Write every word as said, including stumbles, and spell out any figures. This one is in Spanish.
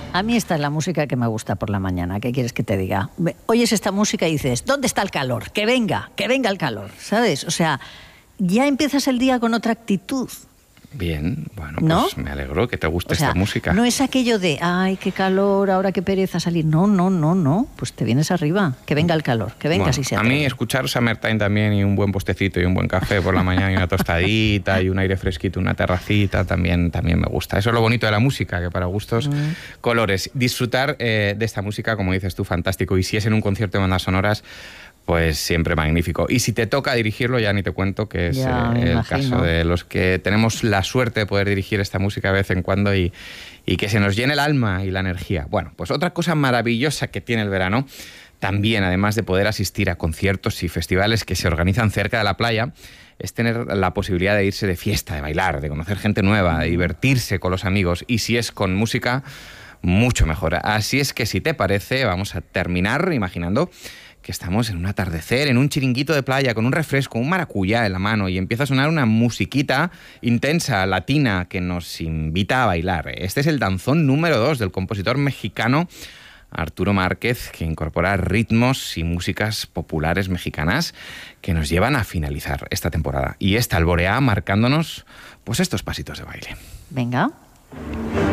A mí esta es la música que me gusta por la mañana. ¿Qué quieres que te diga? Oyes esta música y dices, ¿dónde está el calor? Que venga, que venga el calor, ¿sabes? O sea, ya empiezas el día con otra actitud. Bien, bueno, ¿no? pues me alegro que te guste o sea, esta música. No es aquello de, ay, qué calor, ahora qué pereza salir. No, no, no, no. Pues te vienes arriba. Que venga el calor, que venga bueno, si se A atreve. mí escuchar Summertime también y un buen postecito y un buen café por la mañana y una tostadita y un aire fresquito, una terracita, también, también me gusta. Eso es lo bonito de la música, que para gustos, mm. colores. Disfrutar eh, de esta música, como dices tú, fantástico. Y si es en un concierto de bandas sonoras, pues siempre magnífico. Y si te toca dirigirlo, ya ni te cuento, que es ya, eh, el imagino. caso de los que tenemos la suerte de poder dirigir esta música de vez en cuando y, y que se nos llene el alma y la energía. Bueno, pues otra cosa maravillosa que tiene el verano, también además de poder asistir a conciertos y festivales que se organizan cerca de la playa, es tener la posibilidad de irse de fiesta, de bailar, de conocer gente nueva, de divertirse con los amigos. Y si es con música, mucho mejor. Así es que si te parece, vamos a terminar imaginando que estamos en un atardecer, en un chiringuito de playa, con un refresco, un maracuyá en la mano, y empieza a sonar una musiquita intensa, latina, que nos invita a bailar. Este es el danzón número dos del compositor mexicano Arturo Márquez, que incorpora ritmos y músicas populares mexicanas que nos llevan a finalizar esta temporada. Y esta alborea marcándonos pues estos pasitos de baile. Venga.